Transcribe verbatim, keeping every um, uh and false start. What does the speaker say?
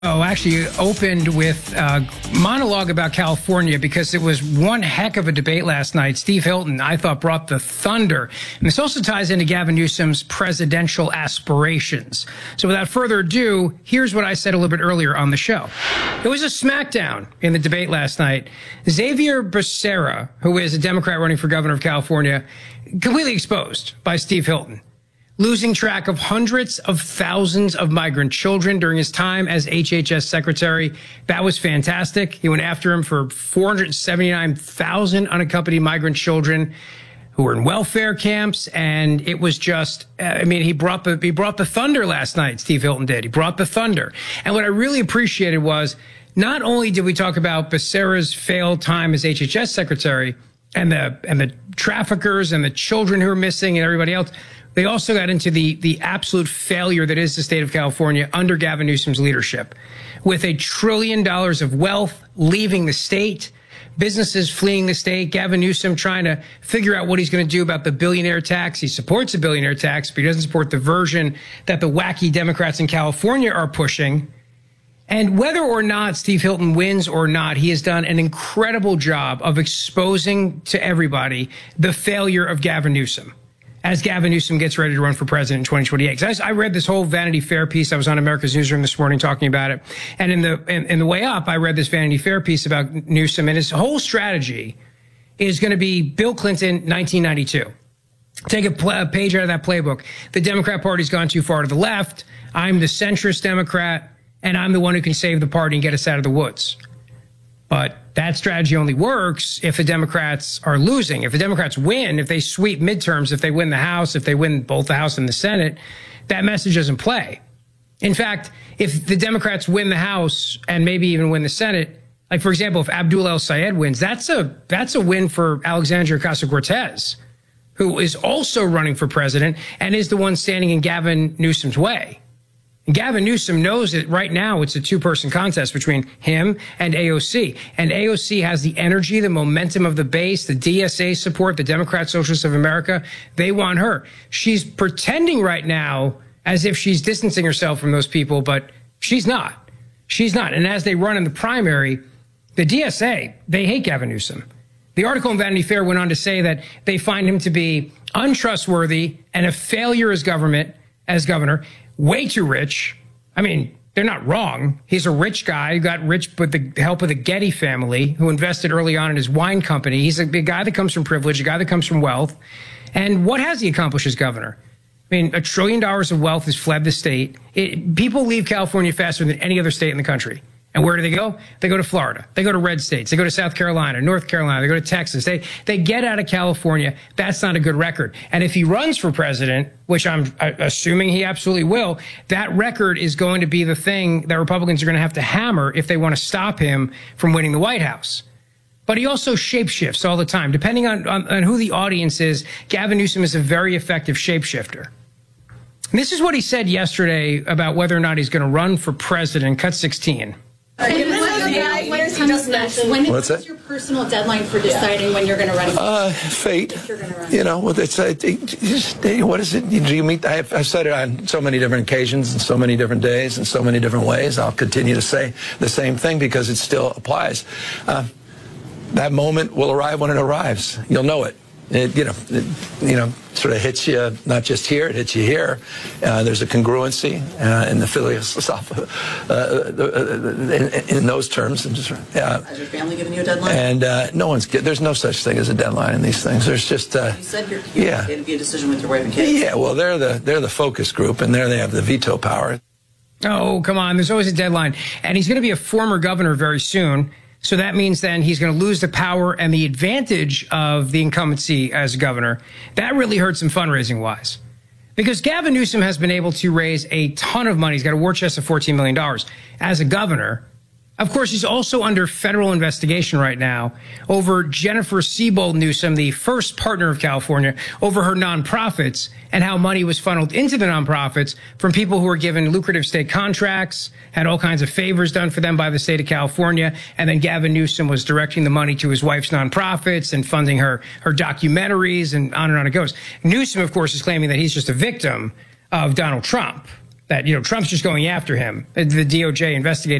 Oh, actually opened with a monologue about California because it was one heck of a debate last night. Steve Hilton, I thought, brought the thunder. And this also ties into Gavin Newsom's presidential aspirations. So without further ado, here's what I said a little bit earlier on the show. It was a smackdown in the debate last night. Xavier Becerra, who is a Democrat running for governor of California, completely exposed by Steve Hilton, losing track of hundreds of thousands of migrant children during his time as H H S secretary. That was fantastic. He went after him for four hundred seventy-nine thousand unaccompanied migrant children who were in welfare camps. And it was just, I mean, he brought the, he brought the thunder last night. Steve Hilton did. He brought the thunder. And what I really appreciated was not only did we talk about Becerra's failed time as H H S secretary and the, and the traffickers and the children who are missing and everybody else, they also got into the, the absolute failure that is the state of California under Gavin Newsom's leadership, with a trillion dollars of wealth leaving the state, businesses fleeing the state, Gavin Newsom trying to figure out what he's going to do about the billionaire tax. He supports the billionaire tax, but he doesn't support the version that the wacky Democrats in California are pushing. And whether or not Steve Hilton wins or not, he has done an incredible job of exposing to everybody the failure of Gavin Newsom as Gavin Newsom gets ready to run for president in twenty twenty-eight. I, I read this whole Vanity Fair piece. I was on America's Newsroom this morning talking about it. And in the, in, in the way up, I read this Vanity Fair piece about Newsom, and his whole strategy is going to be Bill Clinton, nineteen ninety-two. Take a, pl- a page out of that playbook. The Democrat Party's gone too far to the left. I'm the centrist Democrat, and I'm the one who can save the party and get us out of the woods. But that strategy only works if the Democrats are losing. If the Democrats win, if they sweep midterms, if they win the House, if they win both the House and the Senate, that message doesn't play. In fact, if the Democrats win the House and maybe even win the Senate, like, for example, if Abdul El-Sayed wins, that's a that's a win for Alexandria Ocasio-Cortez, who is also running for president and is the one standing in Gavin Newsom's way. And Gavin Newsom knows that right now it's a two-person contest between him and A O C. And A O C has the energy, the momentum of the base, the D S A support, the Democrat Socialists of America. They want her. She's pretending right now as if she's distancing herself from those people, but she's not. She's not. And as they run in the primary, the D S A, they hate Gavin Newsom. The article in Vanity Fair went on to say that they find him to be untrustworthy and a failure as government, as governor. Way too rich. I mean, they're not wrong. He's a rich guy who got rich with the help of the Getty family, who invested early on in his wine company. He's a big guy that comes from privilege, a guy that comes from wealth. And what has he accomplished as governor? I mean, a trillion dollars of wealth has fled the state. It, people leave California faster than any other state in the country. And where do they go? They go to Florida. They go to red states. They go to South Carolina, North Carolina. They go to Texas. They they get out of California. That's not a good record. And if he runs for president, which I'm assuming he absolutely will, that record is going to be the thing that Republicans are going to have to hammer if they want to stop him from winning the White House. But he also shapeshifts all the time. Depending on, on, on who the audience is, Gavin Newsom is a very effective shapeshifter. And this is what he said yesterday about whether or not he's going to run for president. Cut sixteen. When What's that? Your personal deadline for deciding when you're going to run? Uh, fate. You know, it's uh, just, what is it? Do you meet? I've, I've said it on so many different occasions and so many different days and so many different ways. I'll continue to say the same thing because it still applies. Uh, that moment will arrive when it arrives. You'll know it. It, you know, it, you know, sort of hits you not just here; it hits you here. Uh, there's a congruency uh, in the philosophy uh, uh, in, in those terms. And just, uh, Has your family given you a deadline? And uh, no one's. There's no such thing as a deadline in these things. There's just. Uh, you said you're, you're yeah. going to be a decision with your wife and kids. Yeah. Well, they're the they're the focus group, and there they have the veto power. Oh, come on! There's always a deadline, and he's going to be a former governor very soon. So that means then he's going to lose the power and the advantage of the incumbency as governor. That really hurts him fundraising wise, because Gavin Newsom has been able to raise a ton of money. He's got a war chest of fourteen million dollars as a governor. Of course, he's also under federal investigation right now over Jennifer Siebold Newsom, the first partner of California, over her nonprofits and how money was funneled into the nonprofits from people who were given lucrative state contracts, had all kinds of favors done for them by the state of California. And then Gavin Newsom was directing the money to his wife's nonprofits and funding her, her documentaries, and on and on it goes. Newsom, of course, is claiming that he's just a victim of Donald Trump. that, you know, Trump's just going after him. The D O J investigating